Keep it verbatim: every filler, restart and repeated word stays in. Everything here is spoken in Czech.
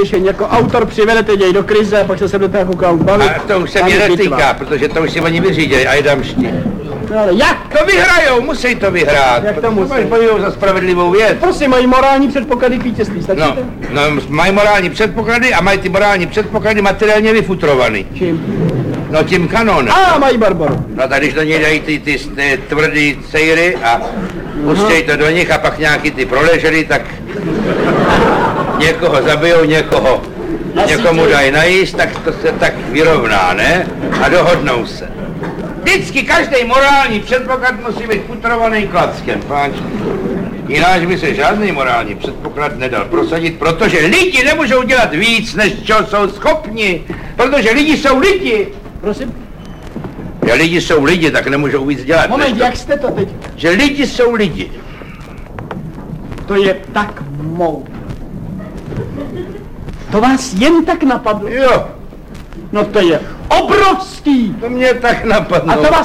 když je jako autor přivedete něj do krize a pak se se do toho koukám bavit. A to už se mě netýká, protože to už si oni vyřídili a jedamští. No ale jak? To vyhrajou, musí to vyhrát. Jak to musí? Bojují za spravedlivou věc. Prosím, mají morální předpoklady k vítězství, stačí No, to? no, mají morální předpoklady a mají ty morální předpoklady materiálně vyfutrovaný. Čím? No tím kanonem. A mají Barbaru. No tak když do něj dají ty, ty, ty tvrdý cejry a pustějí to do nich a pak nějaký ty proležery, tak někoho zabijou, někoho, někomu dají najíst, tak to se tak vyrovná, ne? A dohodnou se. Vždycky každý morální předpoklad musí být futrovaný klackem, páčku. Jináč by se žádný morální předpoklad nedal prosadit, protože lidi nemůžou dělat víc, než čeho jsou schopni, protože lidi jsou lidi. Prosím? Ja lidi jsou lidi, tak nemůžou víc dělat. Moment, to, jak jste to teď? že lidi jsou lidi. To je tak moudré. To vás jen tak napadlo? Jo, No to je obrovský! to mě tak napadlo. A to vás